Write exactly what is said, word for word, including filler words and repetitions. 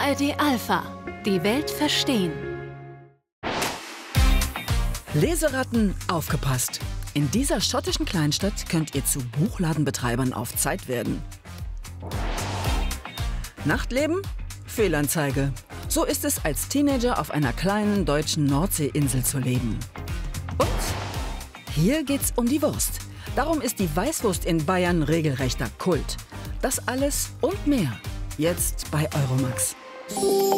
A R D Alpha. Die Welt verstehen. Leseratten, aufgepasst! In dieser schottischen Kleinstadt könnt ihr zu Buchladenbetreibern auf Zeit werden. Nachtleben? Fehlanzeige. So ist es als Teenager auf einer kleinen deutschen Nordseeinsel zu leben. Und hier geht's um die Wurst. Darum ist die Weißwurst in Bayern regelrechter Kult. Das alles und mehr. Jetzt bei Euromax.